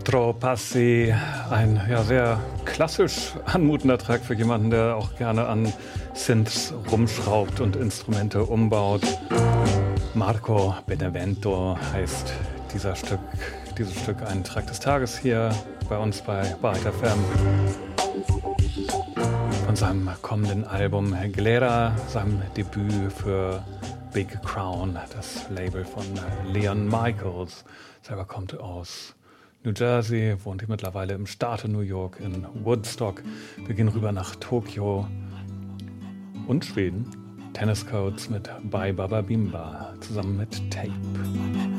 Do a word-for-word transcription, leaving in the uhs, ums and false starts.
Quattro Passi, ein ja, sehr klassisch anmutender Track für jemanden, der auch gerne an Synths rumschraubt und Instrumente umbaut. Marco Benevento heißt dieser Stück, dieses Stück ein Track des Tages hier bei uns bei Byte F M. Von seinem kommenden Album Glera, seinem Debüt für Big Crown, das Label von Leon Michaels. Selber kommt aus New Jersey, wohnt hier mittlerweile im Staate New York in Woodstock. Wir gehen rüber nach Tokio und Schweden. Tennis Codes mit Bye Baba Bimba zusammen mit Tape.